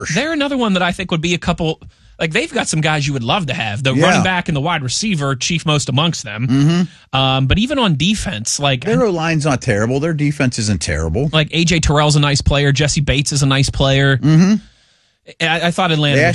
They're another one that I think would be a couple. Like, they've got some guys you would love to have. The running back and the wide receiver, chief most amongst them. Mm-hmm. But even on defense, like, their O-line's not terrible. Their defense isn't terrible. Like, A.J. Terrell's a nice player. Jesse Bates is a nice player. Mm-hmm. I thought Atlanta